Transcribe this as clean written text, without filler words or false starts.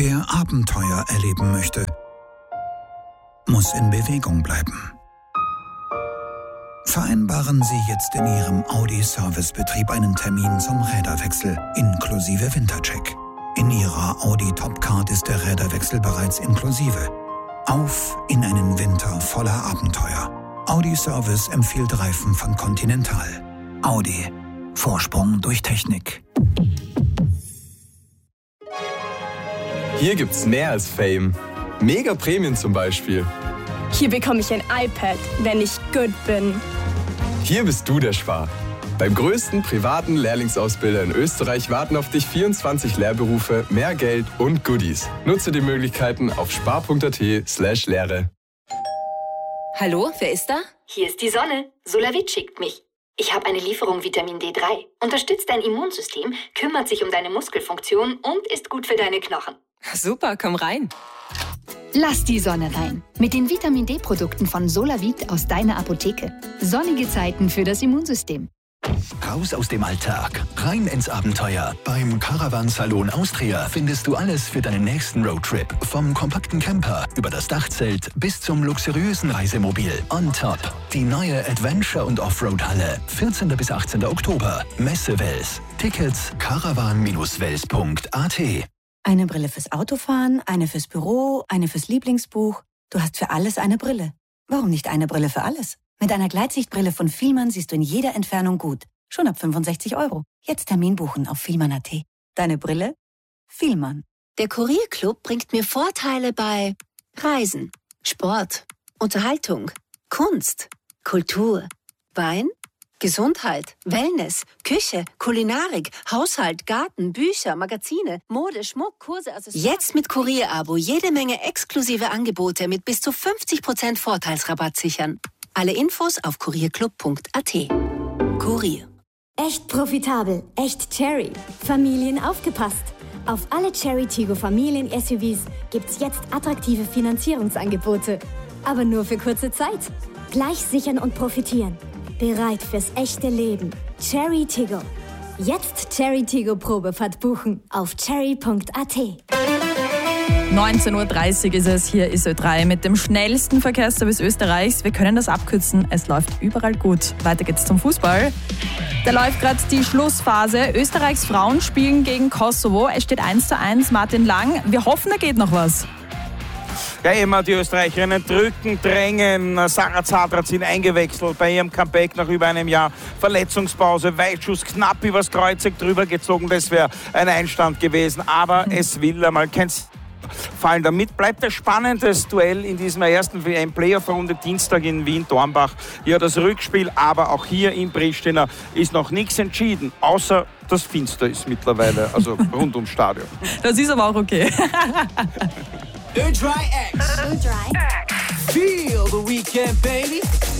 Wer Abenteuer erleben möchte, muss in Bewegung bleiben. Vereinbaren Sie jetzt in Ihrem Audi-Servicebetrieb einen Termin zum Räderwechsel inklusive Wintercheck. In Ihrer Audi Topcard ist der Räderwechsel bereits inklusive. Auf in einen Winter voller Abenteuer. Audi Service empfiehlt Reifen von Continental. Audi. Vorsprung durch Technik. Hier gibt's mehr als Fame. Mega Prämien zum Beispiel. Hier bekomme ich ein iPad, wenn ich gut bin. Hier bist du der Spar. Beim größten privaten Lehrlingsausbilder in Österreich warten auf dich 24 Lehrberufe, mehr Geld und Goodies. Nutze die Möglichkeiten auf spar.at/Lehre. Hallo, wer ist da? Hier ist die Sonne. Solavit schickt mich. Ich habe eine Lieferung Vitamin D3. Unterstützt dein Immunsystem, kümmert sich um deine Muskelfunktion und ist gut für deine Knochen. Super, komm rein. Lass die Sonne rein. Mit den Vitamin D-Produkten von Solavit aus deiner Apotheke. Sonnige Zeiten für das Immunsystem. Raus aus dem Alltag, rein ins Abenteuer. Beim Caravan Salon Austria findest du alles für deinen nächsten Roadtrip. Vom kompakten Camper über das Dachzelt bis zum luxuriösen Reisemobil. On top die neue Adventure- und Offroad-Halle. 14. bis 18. Oktober. Messe Wels. Tickets caravan-wels.at. Eine Brille fürs Autofahren, eine fürs Büro, eine fürs Lieblingsbuch. Du hast für alles eine Brille. Warum nicht eine Brille für alles? Mit einer Gleitsichtbrille von Fielmann siehst du in jeder Entfernung gut. Schon ab 65 €. Jetzt Termin buchen auf Fielmann.at. Deine Brille? Fielmann. Der Kurierclub bringt mir Vorteile bei Reisen, Sport, Unterhaltung, Kunst, Kultur, Wein, Gesundheit, Wellness, Küche, Kulinarik, Haushalt, Garten, Bücher, Magazine, Mode, Schmuck, Kurse, Accessoires. Jetzt mit Kurierabo jede Menge exklusive Angebote mit bis zu 50% Vorteilsrabatt sichern. Alle Infos auf kurierclub.at. Kurier. Echt profitabel, echt Cherry. Familien aufgepasst. Auf alle Cherry Tiggo Familien-SUVs gibt's jetzt attraktive Finanzierungsangebote. Aber nur für kurze Zeit. Gleich sichern und profitieren. Bereit fürs echte Leben. Cherry Tiggo. Jetzt Cherry Tiggo Probefahrt buchen auf cherry.at. 19:30 Uhr ist es. Hier ist Ö3 mit dem schnellsten Verkehrsservice Österreichs. Wir können das abkürzen. Es läuft überall gut. Weiter geht's zum Fußball. Da läuft gerade die Schlussphase. Österreichs Frauen spielen gegen Kosovo. Es steht 1:1. Martin Lang. Wir hoffen, da geht noch was. Ja, immer die Österreicherinnen drücken, drängen. Sarah Zadra sind eingewechselt bei ihrem Comeback nach über einem Jahr Verletzungspause. Weitschuss knapp übers Kreuzeck drüber gezogen. Das wäre ein Einstand gewesen. Aber es will einmal kein fallen. Damit bleibt ein spannendes Duell in dieser ersten WM-Playoff-Runde Dienstag in Wien-Dornbach. Ja, das Rückspiel, aber auch hier in Pristina ist noch nichts entschieden, außer das Finster ist mittlerweile, also rund ums Stadion. Das ist aber auch okay. Ö3X. Feel the weekend, baby.